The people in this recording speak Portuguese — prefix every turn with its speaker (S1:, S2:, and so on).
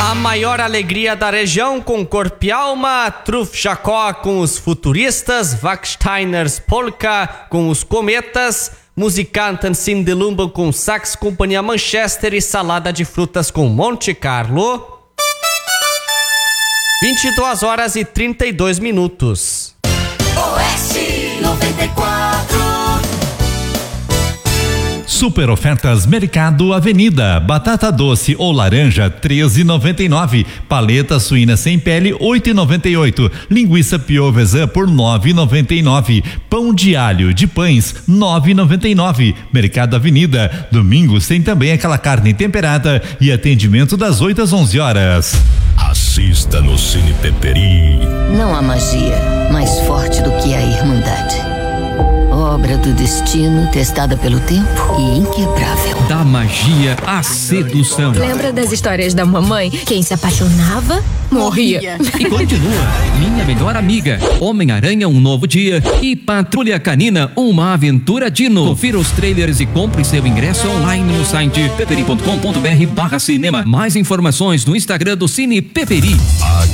S1: A maior alegria da região com Corpo e Alma, Truf Jacó com os Futuristas, Wachsteiners Polka com os Cometas, Musikanten Sindelumba com Sax Companhia Manchester e Salada de Frutas com Monte Carlo. 22h32.
S2: Oeste 94.
S3: Super ofertas Mercado Avenida. Batata doce ou laranja 13,99. Paleta suína sem pele 8,98. Linguiça pieuvesã por 9,99. Pão de alho de pães 9,99. Mercado Avenida. Domingos tem também aquela carne temperada e atendimento das 8 às 11 horas.
S4: Assista no Cine Peperi.
S5: Não há magia mais forte do que a Irmandade. Obra do destino, testada pelo tempo e inquebrável.
S6: Da magia à sedução.
S7: Lembra das histórias da mamãe? Quem se apaixonava, morria.
S6: E continua. Minha Melhor Amiga, Homem-Aranha, Um Novo Dia e Patrulha Canina, Uma Aventura Dino. Confira os trailers e compre seu ingresso online no site peperi.com.br/cinema. Mais informações no Instagram do Cine Peperi.